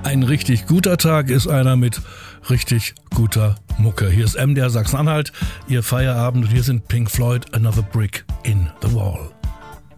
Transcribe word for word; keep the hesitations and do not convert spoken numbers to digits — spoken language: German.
Ein richtig guter Tag ist einer mit richtig guter Mucke. Hier ist M D R Sachsen-Anhalt, Ihr Feierabend und hier sind Pink Floyd, Another Brick in the Wall.